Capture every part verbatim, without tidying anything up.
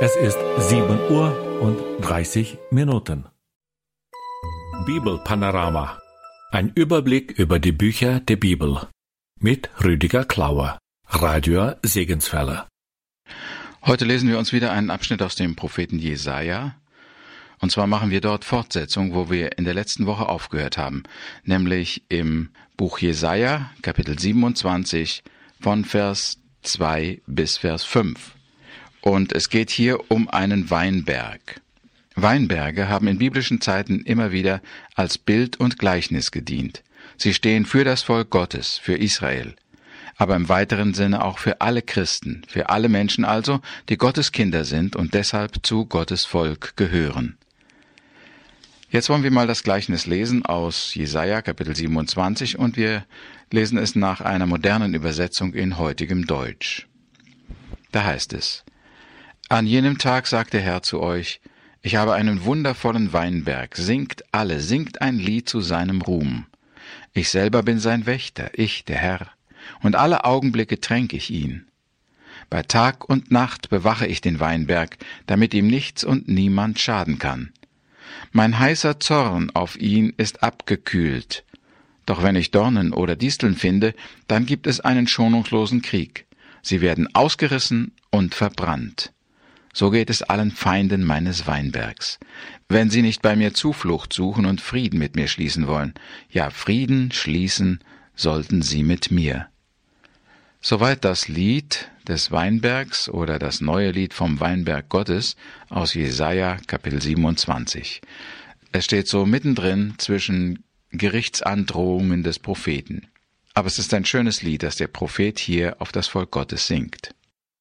Es ist sieben Uhr und dreißig Minuten. Bibelpanorama. Ein Überblick über die Bücher der Bibel. Mit Rüdiger Klauer, Radio Segenswelle. Heute lesen wir uns wieder einen Abschnitt aus dem Propheten Jesaja. Und zwar machen wir dort Fortsetzung, wo wir in der letzten Woche aufgehört haben. Nämlich im Buch Jesaja, Kapitel siebenundzwanzig, von Vers zwei bis Vers fünf. Und es geht hier um einen Weinberg. Weinberge haben in biblischen Zeiten immer wieder als Bild und Gleichnis gedient. Sie stehen für das Volk Gottes, für Israel, aber im weiteren Sinne auch für alle Christen, für alle Menschen also, die Gottes Kinder sind und deshalb zu Gottes Volk gehören. Jetzt wollen wir mal das Gleichnis lesen aus Jesaja, Kapitel siebenundzwanzig, und wir lesen es nach einer modernen Übersetzung in heutigem Deutsch. Da heißt es: An jenem Tag sagt der Herr zu euch: Ich habe einen wundervollen Weinberg, singt alle, singt ein Lied zu seinem Ruhm. Ich selber bin sein Wächter, ich, der Herr, und alle Augenblicke tränk ich ihn. Bei Tag und Nacht bewache ich den Weinberg, damit ihm nichts und niemand schaden kann. Mein heißer Zorn auf ihn ist abgekühlt. Doch wenn ich Dornen oder Disteln finde, dann gibt es einen schonungslosen Krieg. Sie werden ausgerissen und verbrannt. So geht es allen Feinden meines Weinbergs, wenn sie nicht bei mir Zuflucht suchen und Frieden mit mir schließen wollen. Ja, Frieden schließen sollten sie mit mir. Soweit das Lied des Weinbergs oder das neue Lied vom Weinberg Gottes aus Jesaja, Kapitel siebenundzwanzig. Es steht so mittendrin zwischen Gerichtsandrohungen des Propheten. Aber es ist ein schönes Lied, das der Prophet hier auf das Volk Gottes singt.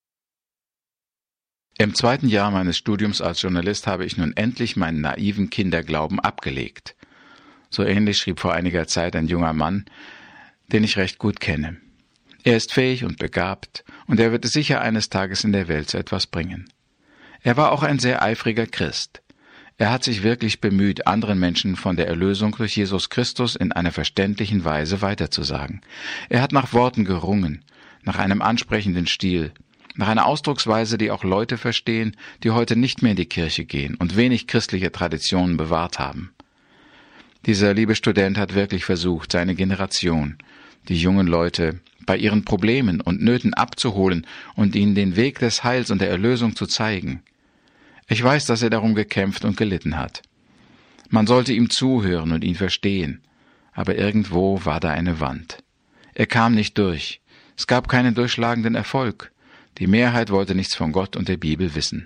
Im zweiten Jahr meines Studiums als Journalist habe ich nun endlich meinen naiven Kinderglauben abgelegt. So ähnlich schrieb vor einiger Zeit ein junger Mann, den ich recht gut kenne. Er ist fähig und begabt, und er wird es sicher eines Tages in der Welt zu etwas bringen. Er war auch ein sehr eifriger Christ. Er hat sich wirklich bemüht, anderen Menschen von der Erlösung durch Jesus Christus in einer verständlichen Weise weiterzusagen. Er hat nach Worten gerungen, nach einem ansprechenden Stil, nach einer Ausdrucksweise, die auch Leute verstehen, die heute nicht mehr in die Kirche gehen und wenig christliche Traditionen bewahrt haben. Dieser liebe Student hat wirklich versucht, seine Generation, die jungen Leute, bei ihren Problemen und Nöten abzuholen und ihnen den Weg des Heils und der Erlösung zu zeigen. Ich weiß, dass er darum gekämpft und gelitten hat. Man sollte ihm zuhören und ihn verstehen, aber irgendwo war da eine Wand. Er kam nicht durch. Es gab keinen durchschlagenden Erfolg. Die Mehrheit wollte nichts von Gott und der Bibel wissen.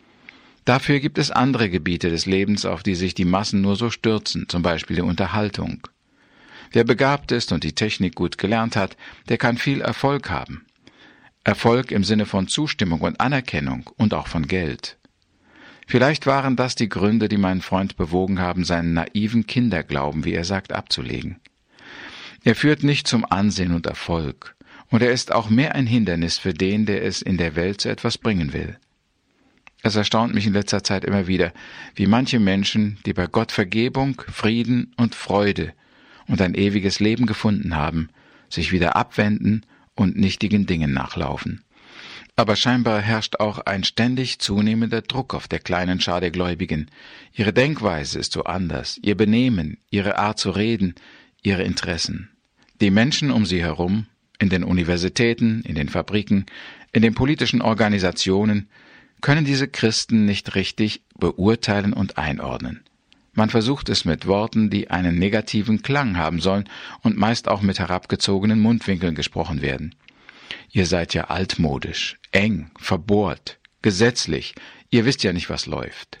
Dafür gibt es andere Gebiete des Lebens, auf die sich die Massen nur so stürzen, zum Beispiel die Unterhaltung. Wer begabt ist und die Technik gut gelernt hat, der kann viel Erfolg haben. Erfolg im Sinne von Zustimmung und Anerkennung und auch von Geld. Vielleicht waren das die Gründe, die meinen Freund bewogen haben, seinen naiven Kinderglauben, wie er sagt, abzulegen. Er führt nicht zum Ansehen und Erfolg. Und er ist auch mehr ein Hindernis für den, der es in der Welt zu etwas bringen will. Es erstaunt mich in letzter Zeit immer wieder, wie manche Menschen, die bei Gott Vergebung, Frieden und Freude und ein ewiges Leben gefunden haben, sich wieder abwenden und nichtigen Dingen nachlaufen. Aber scheinbar herrscht auch ein ständig zunehmender Druck auf der kleinen Schar der Gläubigen. Ihre Denkweise ist so anders, ihr Benehmen, ihre Art zu reden, ihre Interessen. Die Menschen um sie herum, in den Universitäten, in den Fabriken, in den politischen Organisationen, können diese Christen nicht richtig beurteilen und einordnen. Man versucht es mit Worten, die einen negativen Klang haben sollen und meist auch mit herabgezogenen Mundwinkeln gesprochen werden. Ihr seid ja altmodisch, eng, verbohrt, gesetzlich, ihr wisst ja nicht, was läuft.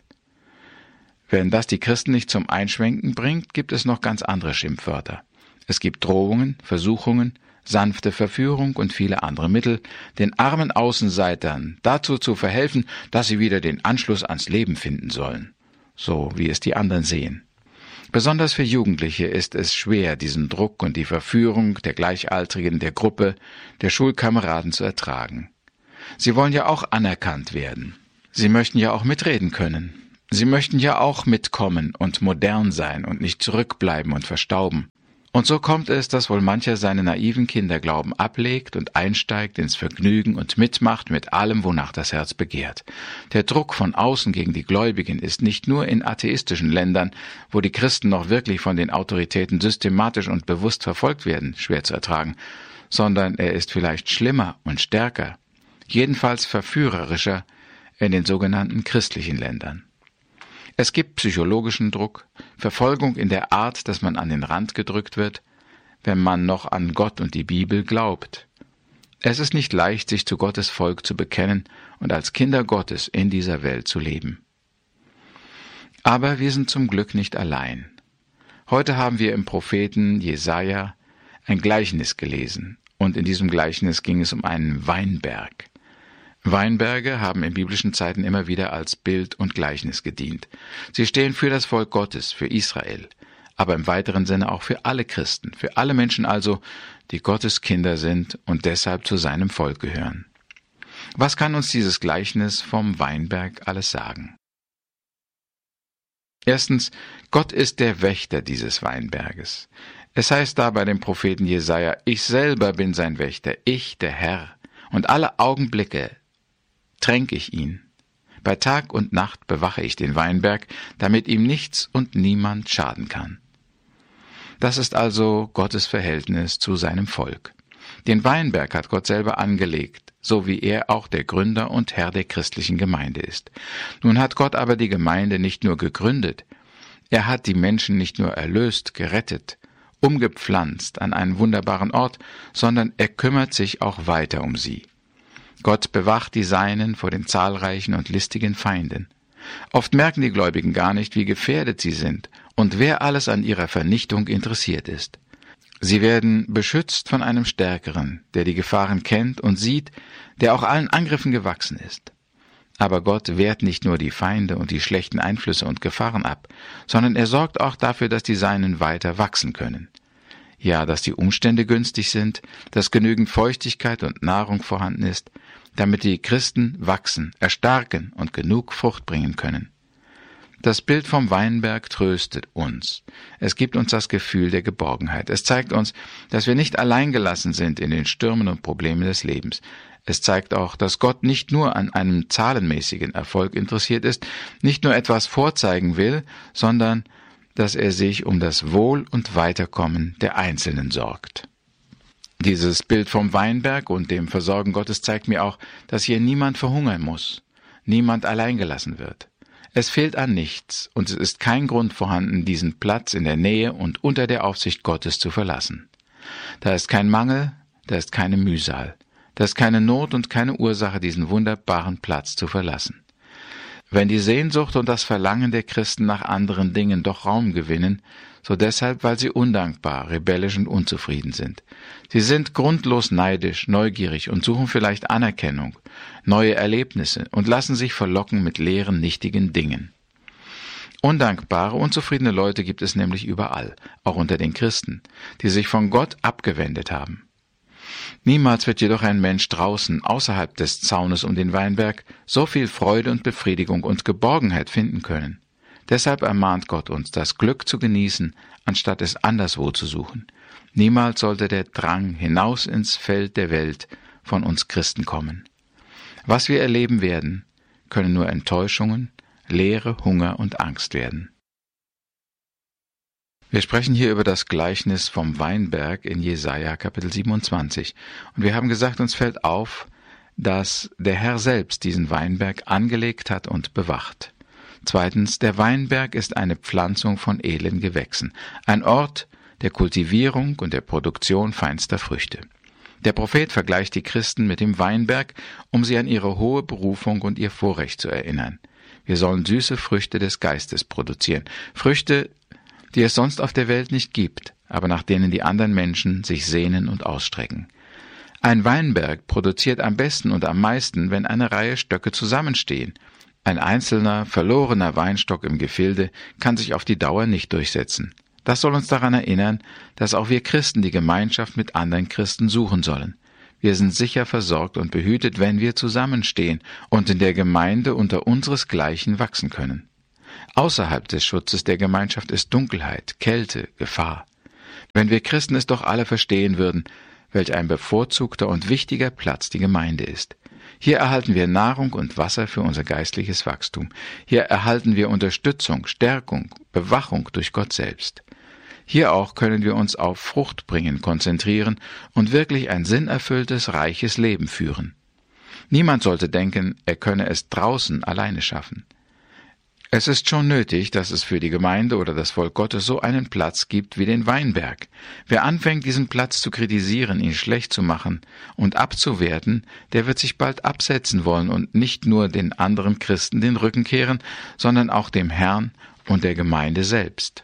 Wenn das die Christen nicht zum Einschwenken bringt, gibt es noch ganz andere Schimpfwörter. Es gibt Drohungen, Versuchungen, sanfte Verführung und viele andere Mittel, den armen Außenseitern dazu zu verhelfen, dass sie wieder den Anschluss ans Leben finden sollen, so wie es die anderen sehen. Besonders für Jugendliche ist es schwer, diesen Druck und die Verführung der Gleichaltrigen, der Gruppe, der Schulkameraden zu ertragen. Sie wollen ja auch anerkannt werden. Sie möchten ja auch mitreden können. Sie möchten ja auch mitkommen und modern sein und nicht zurückbleiben und verstauben. Und so kommt es, dass wohl mancher seinen naiven Kinderglauben ablegt und einsteigt ins Vergnügen und mitmacht mit allem, wonach das Herz begehrt. Der Druck von außen gegen die Gläubigen ist nicht nur in atheistischen Ländern, wo die Christen noch wirklich von den Autoritäten systematisch und bewusst verfolgt werden, schwer zu ertragen, sondern er ist vielleicht schlimmer und stärker, jedenfalls verführerischer in den sogenannten christlichen Ländern. Es gibt psychologischen Druck, Verfolgung in der Art, dass man an den Rand gedrückt wird, wenn man noch an Gott und die Bibel glaubt. Es ist nicht leicht, sich zu Gottes Volk zu bekennen und als Kinder Gottes in dieser Welt zu leben. Aber wir sind zum Glück nicht allein. Heute haben wir im Propheten Jesaja ein Gleichnis gelesen, und in diesem Gleichnis ging es um einen Weinberg. Weinberge haben in biblischen Zeiten immer wieder als Bild und Gleichnis gedient. Sie stehen für das Volk Gottes, für Israel, aber im weiteren Sinne auch für alle Christen, für alle Menschen also, die Gottes Kinder sind und deshalb zu seinem Volk gehören. Was kann uns dieses Gleichnis vom Weinberg alles sagen? Erstens, Gott ist der Wächter dieses Weinberges. Es heißt da bei dem Propheten Jesaja, ich selber bin sein Wächter, ich, der Herr, und alle Augenblicke tränke ich ihn. Bei Tag und Nacht bewache ich den Weinberg, damit ihm nichts und niemand schaden kann. Das ist also Gottes Verhältnis zu seinem Volk. Den Weinberg hat Gott selber angelegt, so wie er auch der Gründer und Herr der christlichen Gemeinde ist. Nun hat Gott aber die Gemeinde nicht nur gegründet, er hat die Menschen nicht nur erlöst, gerettet, umgepflanzt an einen wunderbaren Ort, sondern er kümmert sich auch weiter um sie. Gott bewacht die Seinen vor den zahlreichen und listigen Feinden. Oft merken die Gläubigen gar nicht, wie gefährdet sie sind und wer alles an ihrer Vernichtung interessiert ist. Sie werden beschützt von einem Stärkeren, der die Gefahren kennt und sieht, der auch allen Angriffen gewachsen ist. Aber Gott wehrt nicht nur die Feinde und die schlechten Einflüsse und Gefahren ab, sondern er sorgt auch dafür, dass die Seinen weiter wachsen können. Ja, dass die Umstände günstig sind, dass genügend Feuchtigkeit und Nahrung vorhanden ist, damit die Christen wachsen, erstarken und genug Frucht bringen können. Das Bild vom Weinberg tröstet uns. Es gibt uns das Gefühl der Geborgenheit. Es zeigt uns, dass wir nicht allein gelassen sind in den Stürmen und Problemen des Lebens. Es zeigt auch, dass Gott nicht nur an einem zahlenmäßigen Erfolg interessiert ist, nicht nur etwas vorzeigen will, sondern dass er sich um das Wohl und Weiterkommen der Einzelnen sorgt. Dieses Bild vom Weinberg und dem Versorgen Gottes zeigt mir auch, dass hier niemand verhungern muss, niemand allein gelassen wird. Es fehlt an nichts und es ist kein Grund vorhanden, diesen Platz in der Nähe und unter der Aufsicht Gottes zu verlassen. Da ist kein Mangel, da ist keine Mühsal, da ist keine Not und keine Ursache, diesen wunderbaren Platz zu verlassen. Wenn die Sehnsucht und das Verlangen der Christen nach anderen Dingen doch Raum gewinnen, so deshalb, weil sie undankbar, rebellisch und unzufrieden sind. Sie sind grundlos neidisch, neugierig und suchen vielleicht Anerkennung, neue Erlebnisse und lassen sich verlocken mit leeren, nichtigen Dingen. Undankbare, unzufriedene Leute gibt es nämlich überall, auch unter den Christen, die sich von Gott abgewendet haben. Niemals wird jedoch ein Mensch draußen, außerhalb des Zaunes um den Weinberg, so viel Freude und Befriedigung und Geborgenheit finden können. Deshalb ermahnt Gott uns, das Glück zu genießen, anstatt es anderswo zu suchen. Niemals sollte der Drang hinaus ins Feld der Welt von uns Christen kommen. Was wir erleben werden, können nur Enttäuschungen, Leere, Hunger und Angst werden. Wir sprechen hier über das Gleichnis vom Weinberg in Jesaja Kapitel siebenundzwanzig. Und wir haben gesagt, uns fällt auf, dass der Herr selbst diesen Weinberg angelegt hat und bewacht. Zweitens, der Weinberg ist eine Pflanzung von edlen Gewächsen, ein Ort der Kultivierung und der Produktion feinster Früchte. Der Prophet vergleicht die Christen mit dem Weinberg, um sie an ihre hohe Berufung und ihr Vorrecht zu erinnern. Wir sollen süße Früchte des Geistes produzieren, Früchte, die es sonst auf der Welt nicht gibt, aber nach denen die anderen Menschen sich sehnen und ausstrecken. Ein Weinberg produziert am besten und am meisten, wenn eine Reihe Stöcke zusammenstehen. Ein einzelner, verlorener Weinstock im Gefilde kann sich auf die Dauer nicht durchsetzen. Das soll uns daran erinnern, dass auch wir Christen die Gemeinschaft mit anderen Christen suchen sollen. Wir sind sicher versorgt und behütet, wenn wir zusammenstehen und in der Gemeinde unter unseresgleichen wachsen können. Außerhalb des Schutzes der Gemeinschaft ist Dunkelheit, Kälte, Gefahr. Wenn wir Christen es doch alle verstehen würden, welch ein bevorzugter und wichtiger Platz die Gemeinde ist. Hier erhalten wir Nahrung und Wasser für unser geistliches Wachstum. Hier erhalten wir Unterstützung, Stärkung, Bewachung durch Gott selbst. Hier auch können wir uns auf Fruchtbringen konzentrieren und wirklich ein sinnerfülltes, reiches Leben führen. Niemand sollte denken, er könne es draußen alleine schaffen. Es ist schon nötig, dass es für die Gemeinde oder das Volk Gottes so einen Platz gibt wie den Weinberg. Wer anfängt, diesen Platz zu kritisieren, ihn schlecht zu machen und abzuwerten, der wird sich bald absetzen wollen und nicht nur den anderen Christen den Rücken kehren, sondern auch dem Herrn und der Gemeinde selbst.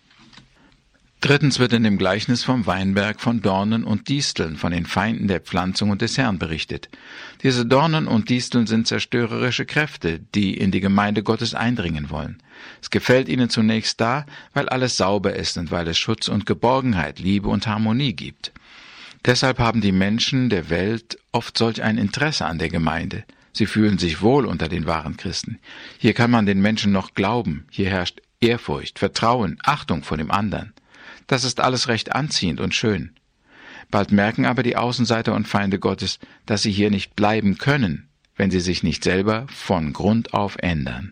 Drittens wird in dem Gleichnis vom Weinberg von Dornen und Disteln, von den Feinden der Pflanzung und des Herrn berichtet. Diese Dornen und Disteln sind zerstörerische Kräfte, die in die Gemeinde Gottes eindringen wollen. Es gefällt ihnen zunächst da, weil alles sauber ist und weil es Schutz und Geborgenheit, Liebe und Harmonie gibt. Deshalb haben die Menschen der Welt oft solch ein Interesse an der Gemeinde. Sie fühlen sich wohl unter den wahren Christen. Hier kann man den Menschen noch glauben, hier herrscht Ehrfurcht, Vertrauen, Achtung vor dem anderen. Das ist alles recht anziehend und schön. Bald merken aber die Außenseiter und Feinde Gottes, dass sie hier nicht bleiben können, wenn sie sich nicht selber von Grund auf ändern.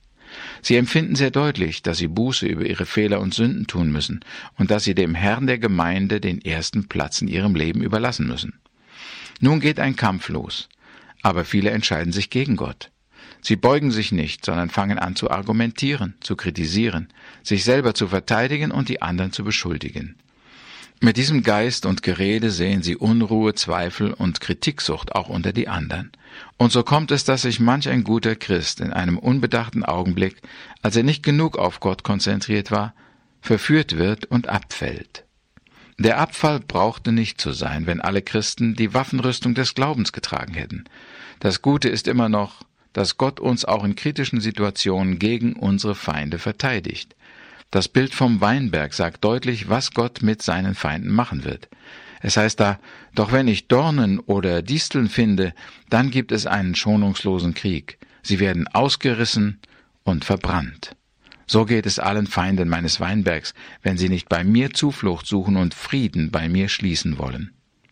Sie empfinden sehr deutlich, dass sie Buße über ihre Fehler und Sünden tun müssen und dass sie dem Herrn der Gemeinde den ersten Platz in ihrem Leben überlassen müssen. Nun geht ein Kampf los, aber viele entscheiden sich gegen Gott. Sie beugen sich nicht, sondern fangen an zu argumentieren, zu kritisieren, sich selber zu verteidigen und die anderen zu beschuldigen. Mit diesem Geist und Gerede sehen sie Unruhe, Zweifel und Kritiksucht auch unter die anderen. Und so kommt es, dass sich manch ein guter Christ in einem unbedachten Augenblick, als er nicht genug auf Gott konzentriert war, verführt wird und abfällt. Der Abfall brauchte nicht zu sein, wenn alle Christen die Waffenrüstung des Glaubens getragen hätten. Das Gute ist immer noch, dass Gott uns auch in kritischen Situationen gegen unsere Feinde verteidigt. Das Bild vom Weinberg sagt deutlich, was Gott mit seinen Feinden machen wird. Es heißt da, doch wenn ich Dornen oder Disteln finde, dann gibt es einen schonungslosen Krieg. Sie werden ausgerissen und verbrannt. So geht es allen Feinden meines Weinbergs, wenn sie nicht bei mir Zuflucht suchen und Frieden bei mir schließen wollen.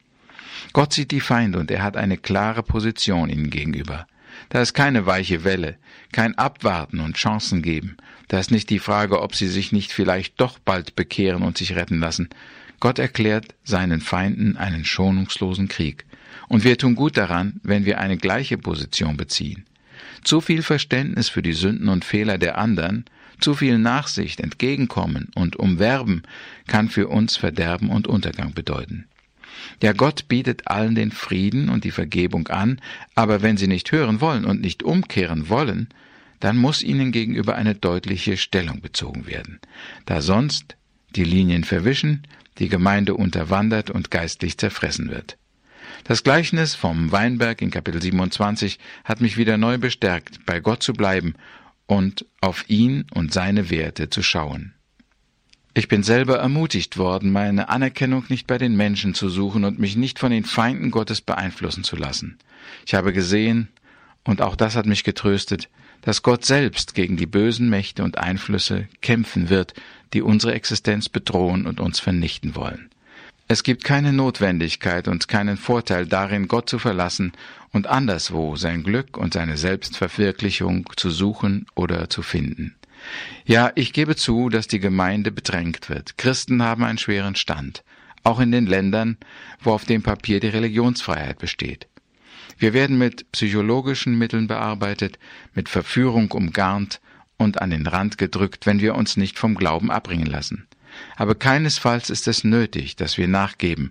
Gott sieht die Feinde und er hat eine klare Position ihnen gegenüber. Da ist keine weiche Welle, kein Abwarten und Chancen geben. Da ist nicht die Frage, ob sie sich nicht vielleicht doch bald bekehren und sich retten lassen. Gott erklärt seinen Feinden einen schonungslosen Krieg. Und wir tun gut daran, wenn wir eine gleiche Position beziehen. Zu viel Verständnis für die Sünden und Fehler der anderen, zu viel Nachsicht, Entgegenkommen und Umwerben kann für uns Verderben und Untergang bedeuten. Ja, Gott bietet allen den Frieden und die Vergebung an, aber wenn sie nicht hören wollen und nicht umkehren wollen, dann muss ihnen gegenüber eine deutliche Stellung bezogen werden, da sonst die Linien verwischen, die Gemeinde unterwandert und geistlich zerfressen wird. Das Gleichnis vom Weinberg in Kapitel siebenundzwanzig hat mich wieder neu bestärkt, bei Gott zu bleiben und auf ihn und seine Werte zu schauen. Ich bin selber ermutigt worden, meine Anerkennung nicht bei den Menschen zu suchen und mich nicht von den Feinden Gottes beeinflussen zu lassen. Ich habe gesehen, und auch das hat mich getröstet, dass Gott selbst gegen die bösen Mächte und Einflüsse kämpfen wird, die unsere Existenz bedrohen und uns vernichten wollen. Es gibt keine Notwendigkeit und keinen Vorteil darin, Gott zu verlassen und anderswo sein Glück und seine Selbstverwirklichung zu suchen oder zu finden. Ja, ich gebe zu, dass die Gemeinde bedrängt wird. Christen haben einen schweren Stand, auch in den Ländern, wo auf dem Papier die Religionsfreiheit besteht. Wir werden mit psychologischen Mitteln bearbeitet, mit Verführung umgarnt und an den Rand gedrückt, wenn wir uns nicht vom Glauben abbringen lassen. Aber keinesfalls ist es nötig, dass wir nachgeben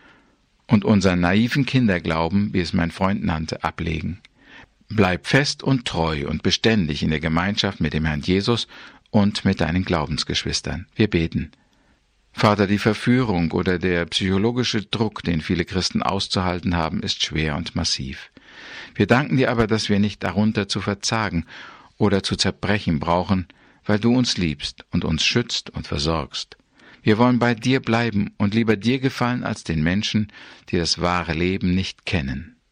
und unseren naiven Kinderglauben, wie es mein Freund nannte, ablegen. Bleib fest und treu und beständig in der Gemeinschaft mit dem Herrn Jesus und mit deinen Glaubensgeschwistern. Wir beten. Vater, die Verführung oder der psychologische Druck, den viele Christen auszuhalten haben, ist schwer und massiv. Wir danken dir aber, dass wir nicht darunter zu verzagen oder zu zerbrechen brauchen, weil du uns liebst und uns schützt und versorgst. Wir wollen bei dir bleiben und lieber dir gefallen als den Menschen, die das wahre Leben nicht kennen.